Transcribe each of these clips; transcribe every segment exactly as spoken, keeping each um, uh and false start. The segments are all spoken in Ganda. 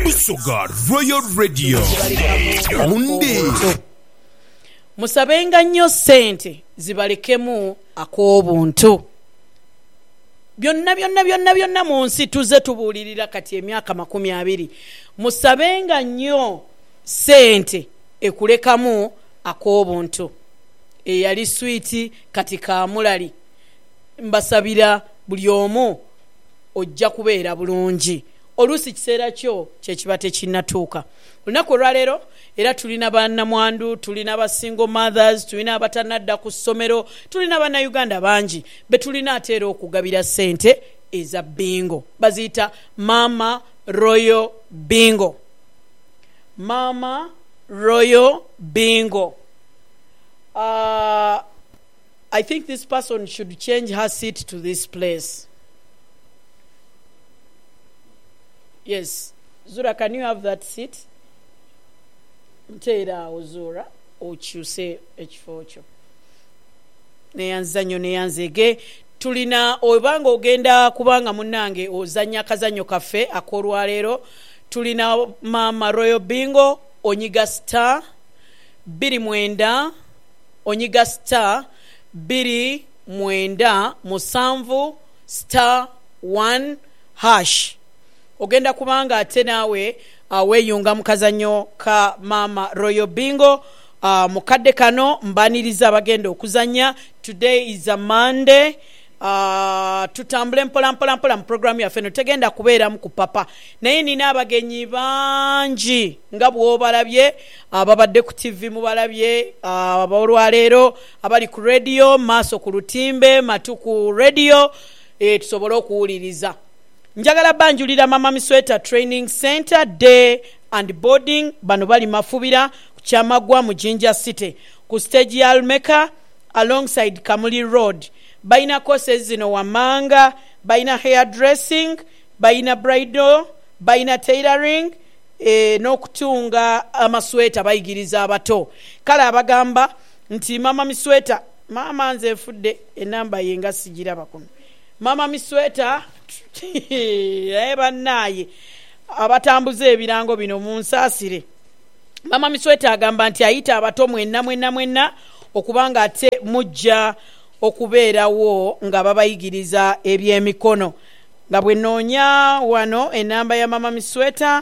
Busoga Royal Radio. Undi. Musabenga nnyo ssente zibalekemu ak'obuntu. Byonna byonna byonna byonna mu nsi tuze tubuulirira kati emyaka makumi abiri. Musabenga nnyo ssente ekulekamu ak'obuntu. Eyali switi kati kaamulali. Mbasabira buli omu ojja kubeera bulungi. Oluusi kiseera kyo kye kiba tekinnatuuka. Olunaku olwaleero era tulina bannamwandu, tulina ba single mothers, tulina abatanadda ku ssomero, tulina bannayuganda bangi be tulina ate era okugabira ssente eza bingo. Baziyita Mama Royal Bingo. Mama Royal Bingo. Uh, I think this person should change her seat to this place. Yes. Zura, can you have that seat? Mteera Zura okyuse ekifo kyo. Neyanza nnyo neyanzege. Tulina obanga ogenda kubanga munnange ozanya kazanyo kaffe akolwaleero. Tulina Mama Royal Bingo onyiga star biri mwenda onyiga star biri mwenda musanvu star one hash. Ogenda kubanga ate naawe uh, weeyunga mu kazanyo ka Mama Royal Bingo. Uh, mukadde kano mbaniriza abagenda okuzanya. Today is a Monday. Uh, tutambule mpola mpola mpola mu programu yaffe no tegenda kubeera mu kupapa. Naye nina abagenyi bangi nga bw'obalabye ababadde ku T V mubalabye abalwaleero abali ku radio maaso ku lutimbe matu ku radio e, tusobole okuwuliriza. Njagala banjulira Mama Misweta Training Center Day and Boarding bano bali Mafubira ku Kyamagwa mu Jinja City ku stage ya Almeka alongside Kamuli Road. Baina courses zino Wamanga, baina hairdressing, baina bridal, baina tailoring, e, n'okutunga amasweta bayigiriza abato. Kale abagamba nti Mama Misweta, mama nze nfudde enamba yenga sigiraba kuno. Mama Misweta eba naye abatambuze ebirango bino mu nsaasire. Mama Misweta agamba nti ayita abato mwenna mwenna mwenna okubanga ate mujja okubeerawo nga babayigiriza ebyemikono. Nga bwe noonya wano enamba ya Mama Misweta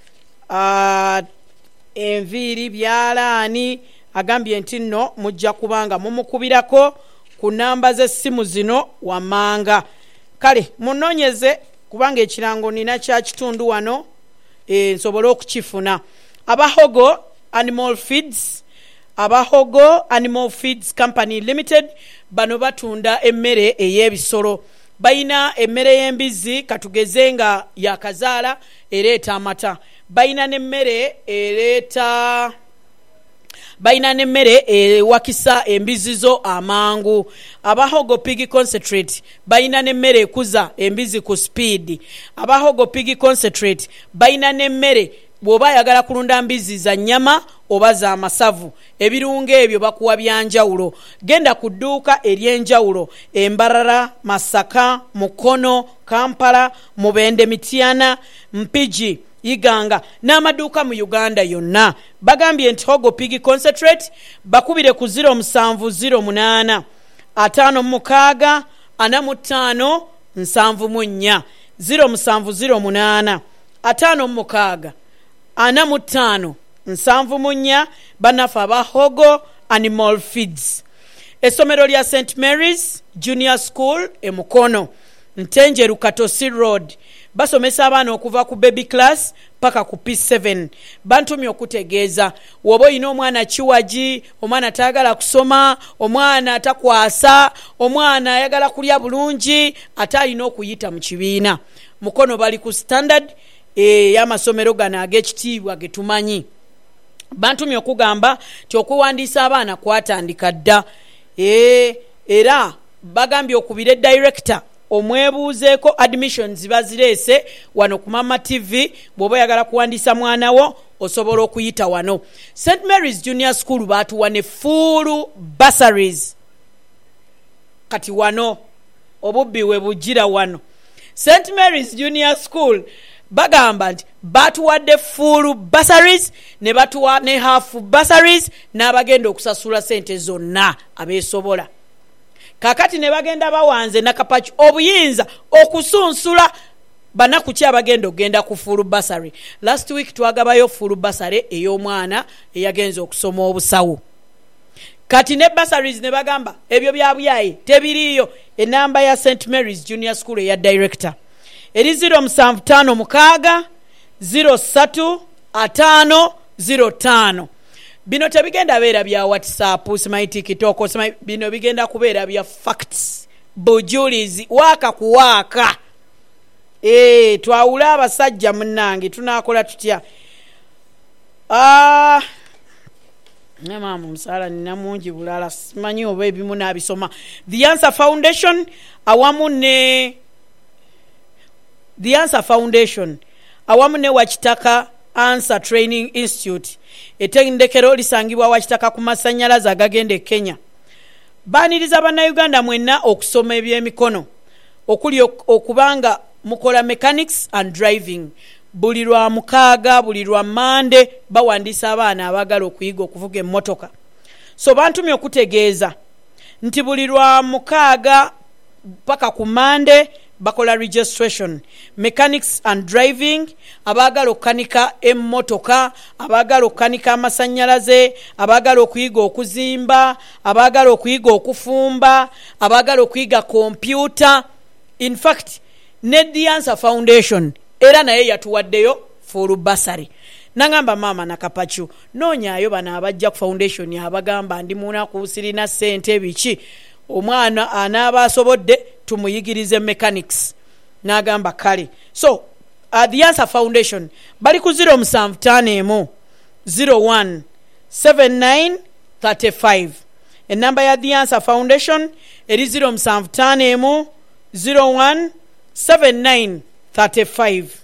uh, enviiri byalaani agambye nti nno mujja kubanga mumukubirako ku namba z'essimu zino Wamanga. Kale munoonyeze kubanga ekirango nina kya kitundu wano e, nsobole okukifuna. Abahogo Animal Feeds Abahogo Animal Feeds Company Limited bano batunda emmere ey'ebisolo. Bayina emmere y'embizi katugeze nga yakazaala ereeta amata. Bayina n'emmere ereeta Bayina n'emmere ewakisa embizizo amangu. Abahogo Pig Concentrate bayina n'emmere ekuza embizi ku speed. Abahogo Pig Concentrate bayina n'emmere bw'oba ayagala kulunda mbizi za nnyama oba za masavu. Ebirungo ebyo bakuwa byanjawulo. Genda ku dduuka ery'enjawulo Embarara, Masaka, Mukono, Kampala, Mubende, Mityana, Mpigi, Iganga n'amaduuka mu Uganda yonna. Bagambye nti Hogo Pig Concentrate bakubire ku zero seven zero eight atano mukaaga ana mu ttaano nsanvu mu nnya zero seven zero eight atano mukaaga ana mu ttaano nsanvu mu nnya. Banafa Abahogo Animal Feeds. Essomero lya Saint Mary's Junior School e Mukono Ntenjeru Katosi Road basomesa abaana okuva ku baby class paka ku P seven. Bantumye okutegeeza woba oyina omwana kiwaji, omwana taagala kusoma, omwana atakwasa, omwana ayagala kulya bulungi ate alina okuyita mu kibiina. Mukono bali ku standard e, y'amasomero gano ag'ekitiibwa getumanyi. Bantumye okugamba ti okuwandiisa abaana kwatandika dda. E, era bagambye okubire director omwebuuzeeko admissions bazireese wano ku Mama T V. Bw'oba oyagala kuwandiisa mwana wo osobola okuyita wano. Saint Mary's Junior School baatuwa ne full bursaries. Kati wano obubbi we bujira wano. Saint Mary's Junior School bagamba nti batuwadde full bursaries ne batuwa ne half bursaries n'abagenda okusasula sente zonna abeesobola. Kakati ne bagenda bawanze Nakapachi obuyinza okusunsula banaku ki abagenda okugenda ku full bursary. Last week twagabayo full bursary ey'omwana eyagenza okusoma obusawo. Kati ne bursaries ne bagamba ebyo bya buyayi tebiriyo. Enamba ya Saint Mary's Junior School ya director eri zero musanvu ttaano mukaaga zero ssatu ataano zero ttaano. Bino tebigenda beera bya WhatsApp, simanyi TikTok, simanyi bino bigenda kubeera bya facts, bujulizi waka kuwaka. Eh, twawula abasajja munnange tunakola tutya? Ah, ne mama musala nina mungi bulala simanyi oba ebimu n'abisoma. The Answer Foundation awamu ne The Answer Foundation awamu ne Wakitaka Answer Training Institute ettendekero lisangibwa Wakitaka ku masannyalaze agagenda e Kenya baaniriza bannayuganda mwenna okusoma ebyemikono okuli okubanga mukola mechanics and driving. Buli lwa mukaaga buli lwa Mande bawandiisa abaana abagala okuyiga okuvuga emmotoka. So bantumye okutegeeza nti buli lwa mukaaga paka ku Mande bakola registration mechanics and driving, abagala okukanika emmotoka, abagala okukanika amasannyalaze, abagala okuyiga okuzimba, abagala okuyiga okufumba, abagala okuyiga computer. In fact ne The Answer Foundation era naye yatuwaddeyo full bursary. Nangamba mama Nakapachu noonyayo bana abajja ku foundation abagamba ndi munaku sirina ssente biki omwana anaaba asobodde tumuyigirize mechanics. Nagamba kale. So at The Answer Foundation bali ku zero musanvu ttaano emu zero one seven nine three five. Enamba ya The Answer Foundation eri zero musanvu ttaano emu zero one seven nine three five.